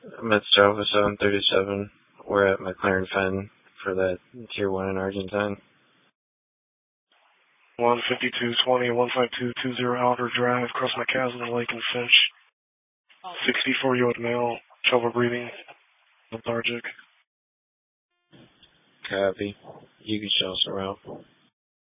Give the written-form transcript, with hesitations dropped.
I'm at Strava 737. We're at McLaren Fenn for that Tier 1 in Argentine. 15220, 15220 Outer Drive, Cross McCaslin, Lake and Finch. 64-year-old male, trouble breathing, lethargic. Copy. You can show us around.